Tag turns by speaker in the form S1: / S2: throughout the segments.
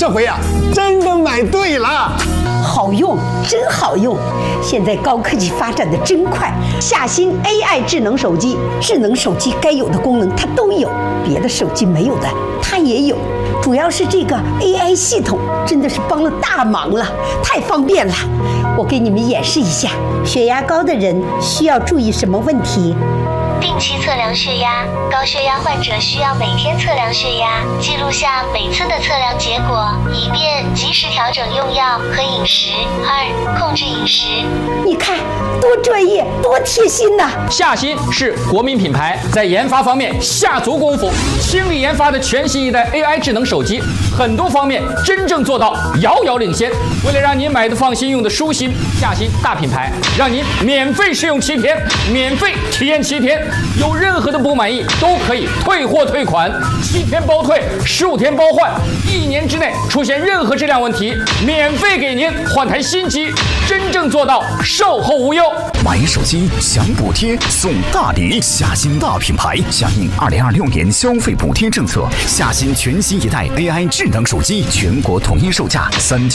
S1: 这回啊，真的买对了。
S2: 好用，真好用！现在高科技发展的真快，夏新 AI 智能手机，智能手机该有的功能它都有，别的手机没有的它也有。主要是这个 AI 系统真的是帮了大忙了，太方便了。我给你们演示一下，血压高的人需要注意什么问题？
S3: 定期测量血压，高血压患者需要每天测量血压，记录下每次的测量结果，以便及时调整用药和饮食。2、控制饮食。
S2: 你看，多专业，多贴心呐！
S4: 夏新是国民品牌，在研发方面下足功夫，倾力研发的全新一代 AI 智能手机，很多方面真正做到遥遥领先。为了让您买的放心，用的舒心，夏新大品牌让您免费试用7天，免费体验7天。有任何的不满意都可以退货退款，7天包退，15天包换，1年之内出现任何质量问题，免费给您换台新机，真正做到售后无忧。
S5: 买手机享补贴送大礼，夏新大品牌响应2026年消费补贴政策，夏新全新一代 AI 智能手机全国统一售价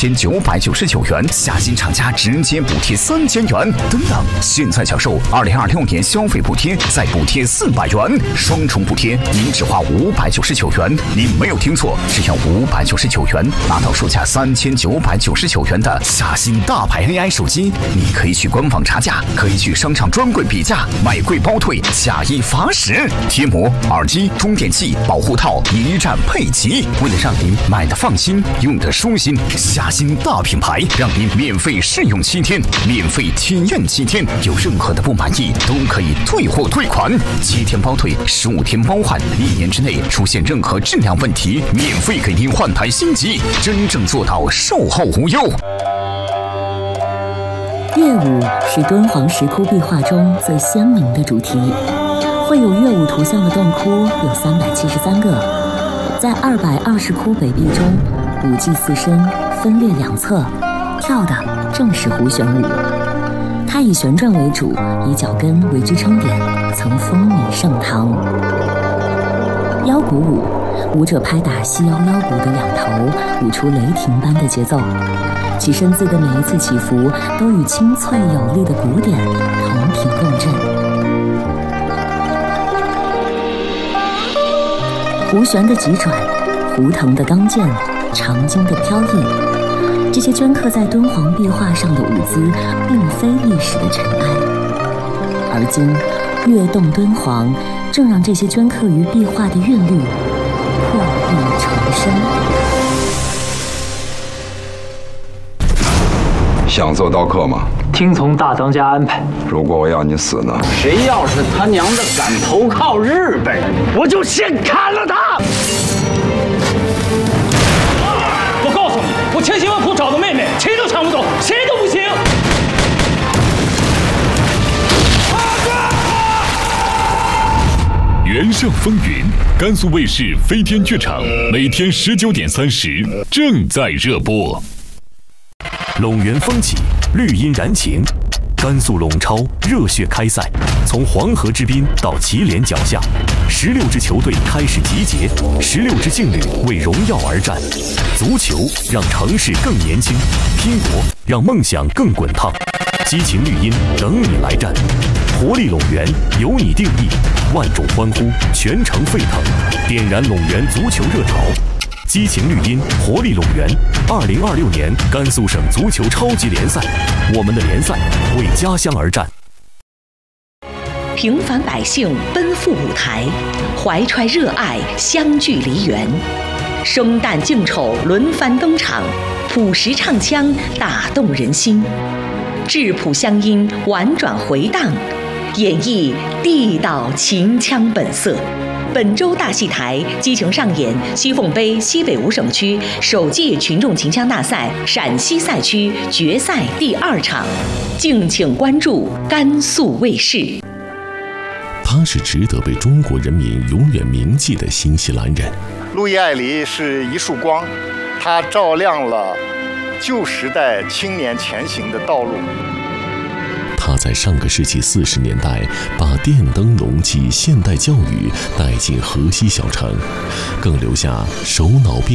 S5: 3999元，夏新厂家直接补贴3000元，等等，现在享受2026年消费补贴，再补贴400元，双重补贴，您只花599元。您没有听错，只要599元，拿到售价3999元的夏新大牌 AI 手机。你可以去官网查价，可以去商场专柜比价，买贵包退，假一罚10。贴膜、耳机、充电器、保护套一站配齐。为了让您买的放心，用的舒心，夏新大品牌让您免费试用7天，免费体验7天，有任何的不满意都可以退货退款，7天包退，15天包换，1年之内出现任何质量问题，免费给您换台新机，真正做到售后无忧。
S6: 乐舞是敦煌石窟壁画中最鲜明的主题，绘有乐舞图像的洞窟有373个，在220窟北壁中，5骑4身分列2侧，跳的正是胡旋舞。它以旋转为主，以脚跟为支撑点，曾风靡盛唐。腰鼓舞，舞者拍打细腰腰鼓的2头，舞出雷霆般的节奏，其身姿的每一次起伏都与清脆有力的鼓点同频共振。胡旋的急转，胡腾的刚健，长经的飘逸，这些镌刻在敦煌壁画上的舞姿，并非历史的尘埃。而今，跃动敦煌，正让这些镌刻于壁画的韵律破壁重生。
S7: 想做刀客吗？
S8: 听从大当家安排。
S7: 如果我要你死呢？
S8: 谁要是他娘的敢投靠日本人，我就先砍了他！我告诉你，我千辛万苦找的妹妹，谁都抢不走，谁都不行。
S9: 原上风云，甘肃卫视飞天剧场每天19点30正在热播。
S10: 陇源风起，绿荫燃情，甘肃陇超热血开赛，从黄河之滨到祁连脚下，16支球队开始集结，16支劲旅为荣耀而战。足球让城市更年轻，拼搏让梦想更滚烫。激情绿茵等你来战，活力陇源由你定义，万众欢呼，全城沸腾，点燃陇源足球热潮。激情绿茵，活力陇源，2026年甘肃省足球超级联赛，我们的联赛为家乡而战。
S11: 平凡百姓奔赴舞台，怀揣热爱相聚梨园，生旦净丑轮番登场，朴实唱腔打动人心，质朴乡音婉转回荡，演绎地道秦腔本色。本周大戏台激情上演西凤杯西北5省区首届群众秦腔大赛陕西赛区决赛第2场，敬请关注甘肃卫视。
S9: 他是值得被中国人民永远铭记的新西兰人。
S1: 路易艾黎是一束光，它照亮了旧时代青年前行的道路。
S9: 他在上个世纪40年代把电灯笼及现代教育带进河西小城，更留下手脑并